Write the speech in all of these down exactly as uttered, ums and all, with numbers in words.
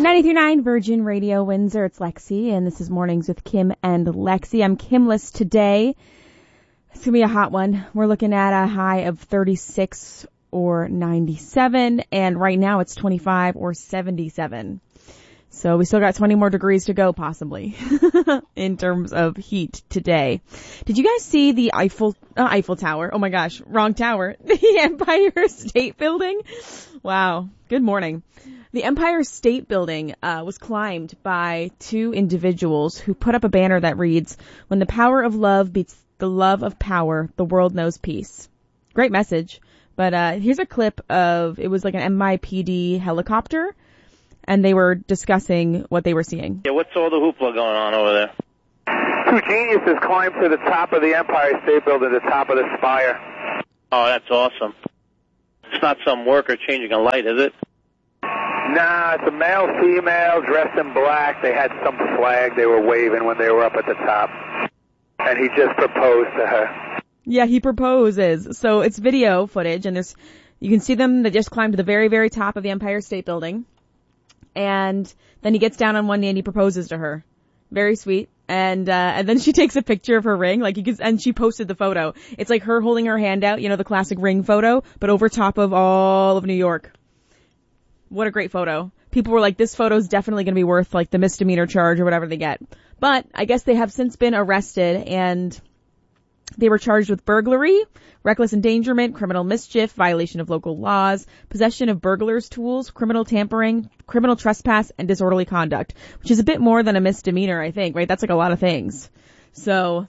ninety-three point nine Virgin Radio Windsor. It's Lexi, and this is Mornings with Kim and Lexi. I'm Kimless today. It's going to be a hot one. We're looking at a high of thirty-six or ninety-seven, and right now it's twenty-five or seventy-seven. So we still got twenty more degrees to go, possibly, in terms of heat today. Did you guys see the Eiffel, uh, Eiffel Tower? Oh my gosh, wrong tower. The Empire State Building? Wow. Good morning. The Empire State Building uh, was climbed by two individuals who put up a banner that reads, "When the power of love beats the love of power, the world knows peace." Great message. But uh here's a clip of, it was like an M I P D helicopter, and they were discussing what they were seeing. Yeah, what's all the hoopla going on over there? Two geniuses climbed to the top of the Empire State Building, the top of the spire. Oh, that's awesome. It's not some worker changing a light, is it? Nah, it's a male, female, dressed in black. They had some flag they were waving when they were up at the top. And he just proposed to her. Yeah, he proposes. So it's video footage, and there's, you can see them, they just climbed to the very, very top of the Empire State Building. And then he gets down on one knee and he proposes to her. Very sweet. And, uh, and then she takes a picture of her ring, like you can, and she posted the photo. It's like her holding her hand out, you know, the classic ring photo, but over top of all of New York. What a great photo. People were like, this photo's definitely going to be worth like the misdemeanor charge or whatever they get. But I guess they have since been arrested, and they were charged with burglary, reckless endangerment, criminal mischief, violation of local laws, possession of burglars' tools, criminal tampering, criminal trespass, and disorderly conduct, which is a bit more than a misdemeanor, I think, right? That's like a lot of things. So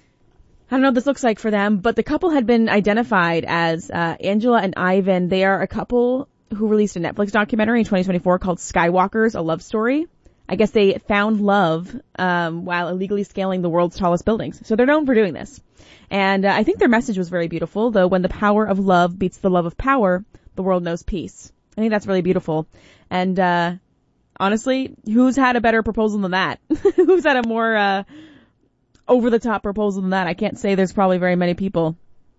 I don't know what this looks like for them, but the couple had been identified as uh Angela and Ivan. They are a couple who released a Netflix documentary in twenty twenty-four called Skywalkers, A Love Story. I guess they found love um while illegally scaling the world's tallest buildings. So they're known for doing this. And uh, I think their message was very beautiful, though. When the power of love beats the love of power, the world knows peace. I think that's really beautiful. And uh honestly, who's had a better proposal than that? Who's had a more uh over-the-top proposal than that? I can't say there's probably very many people.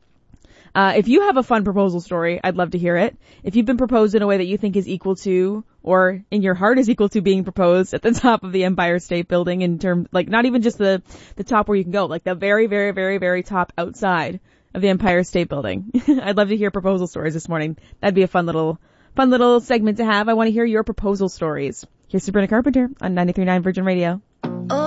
Uh, if you have a fun proposal story, I'd love to hear it. If you've been proposed in a way that you think is equal to, or in your heart is equal to being proposed at the top of the Empire State Building, in terms, like not even just the, the top where you can go, like the very, very, very, very top outside of the Empire State Building. I'd love to hear proposal stories this morning. That'd be a fun little, fun little segment to have. I want to hear your proposal stories. Here's Sabrina Carpenter on ninety-three point nine Virgin Radio.